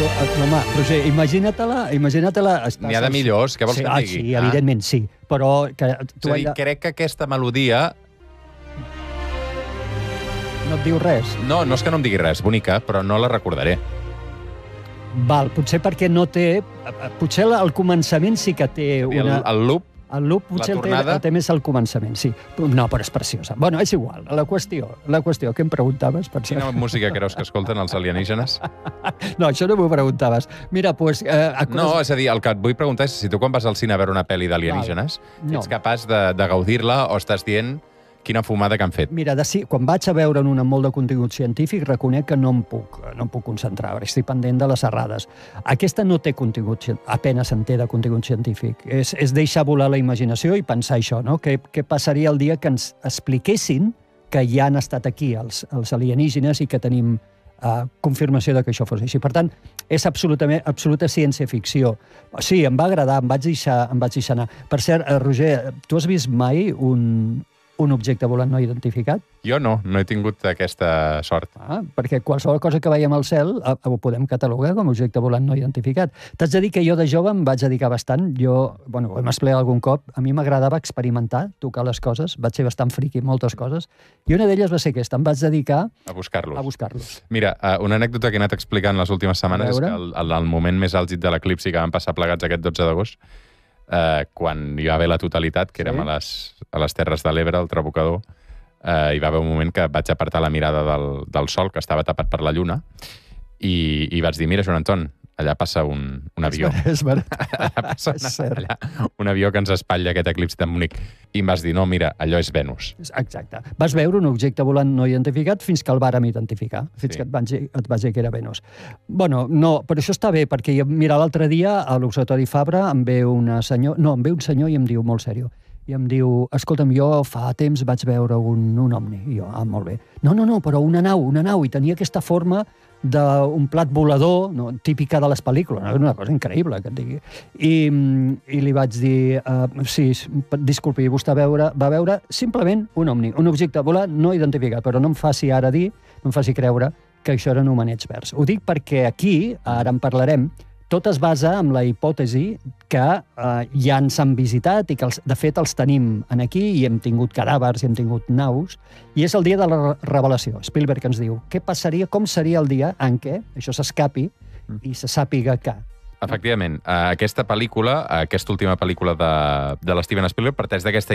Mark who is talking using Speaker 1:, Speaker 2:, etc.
Speaker 1: Home, Roger, imagina-te-la...
Speaker 2: N'hi ha de millors, què vols que et digui?
Speaker 1: Sí, evidentment, sí. Però...
Speaker 2: És a dir, crec que aquesta melodia...
Speaker 1: No et diu res?
Speaker 2: No és que no em digui res, bonica, però no la recordaré.
Speaker 1: Val, potser perquè no té... Potser al començament sí que té una...
Speaker 2: El loop,
Speaker 1: el loop potser el té més al començament, sí. No, però és preciosa. Bueno, és igual. La qüestió que em preguntaves...
Speaker 2: Quina música creus que escolten els alienígenes?
Speaker 1: No, això no m'ho preguntaves. Mira, doncs...
Speaker 2: No, és a dir, el que et vull preguntar és si tu quan vas al cine a veure una pel·li d'alienígenes ets capaç de gaudir-la o estàs dient quina fumada que han fet.
Speaker 1: Mira, quan vaig a veure una amb molt de contingut científic, reconec que no em puc concentrar, perquè estic pendent de les errades. Aquesta no té contingut, apenas en té de contingut científic. És deixar volar la imaginació i pensar això, no? Què passaria el dia que ens expliquessin que ja han estat aquí els alienígenes i que tenim confirmació de que això fos així. Per tant, és absoluta ciència-ficció. Sí, em va agradar, em vaig deixar anar. Per cert, Roger, tu has vist mai un objecte volant no identificat?
Speaker 2: Jo no he tingut aquesta sort.
Speaker 1: Perquè qualsevol cosa que veiem al cel ho podem catalogar com a objecte volant no identificat. T'haig de dir que jo de jove em vaig dedicar bastant. Ho hem explicat algun cop. A mi m'agradava experimentar, tocar les coses. Vaig ser bastant friqui en moltes coses. I una d'elles va ser aquesta. Em vaig dedicar
Speaker 2: a buscar-los.
Speaker 1: Mira,
Speaker 2: una anècdota que he anat explicant les últimes setmanes és que el moment més àlgid de l'eclipsi que vam passar plegats aquest 12 d'agost, quan hi va haver la totalitat, que érem a les Terres de l'Ebre, al Trabocador, hi va haver un moment que vaig apartar la mirada del sol, que estava tapat per la lluna, i vaig dir, mira, Joan Anton, allà passa un avió.
Speaker 1: És veritat.
Speaker 2: Allà passa un avió que ens espatlla aquest eclipsi tan bonic. I em vas dir, no, mira, allò és Venus.
Speaker 1: Exacte. Vas veure un objecte volant no identificat fins que el vàrem identificar, fins que et vaig dir que era Venus. Bueno, no, però això està bé, perquè mira, l'altre dia a l'Observatori Fabra em ve un senyor i em diu, molt seriós, i em diu, escolta'm, jo fa temps vaig veure un ovni. I jo, molt bé. No, però una nau, i tenia aquesta forma d'un plat volador, típica de les pel·lícules, una cosa increïble, que et digui. I li vaig dir, sí, disculpi, vostè va veure simplement un ovni, un objecte volant no identificat, però no em faci ara dir, no em faci creure que això eren homenets verds. Ho dic perquè aquí, ara en parlarem, tot es basa en la hipòtesi que ja ens han visitat i que, de fet, els tenim aquí i hem tingut cadàvers i hem tingut naus, i és el dia de la revelació. Spielberg ens diu, què passaria, com seria el dia en què això s'escapi i se sàpiga que...
Speaker 2: Efectivament, aquesta pel·lícula, aquesta última pel·lícula de l'Steven Spielberg, parteix d'aquesta